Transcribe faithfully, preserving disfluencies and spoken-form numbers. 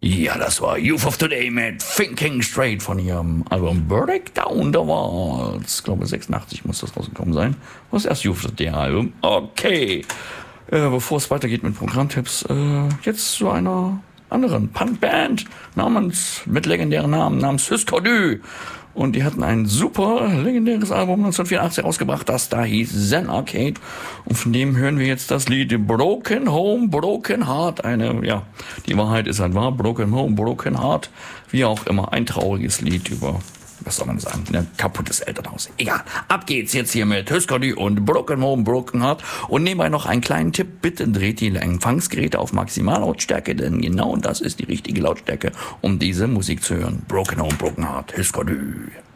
Ja, das war Youth of Today mit Thinking Straight von ihrem Album Breakdown the Walls. Ich glaube, sechsundachtzig muss das rausgekommen sein. Was ist erst Youth of Today Album? Okay. Äh, bevor es weitergeht mit Programmtipps, äh, jetzt zu einer anderen Punkband namens, mit legendären Namen, namens Husker Du. Und die hatten ein super legendäres Album neunzehnhundertvierundachtzig rausgebracht, das da hieß Zen Arcade. Und von dem hören wir jetzt das Lied Broken Home, Broken Heart. Eine, ja, die Wahrheit ist halt wahr, Broken Home, Broken Heart. Wie auch immer, ein trauriges Lied über, was soll man sagen, ein kaputtes Elternhaus. Egal, ab geht's jetzt hier mit Husker Du und Broken Home, Broken Heart. Und nebenbei noch einen kleinen Tipp, bitte dreht die Empfangsgeräte auf Maximallautstärke, denn genau das ist die richtige Lautstärke, um diese Musik zu hören. Broken Home, Broken Heart, Husker Du.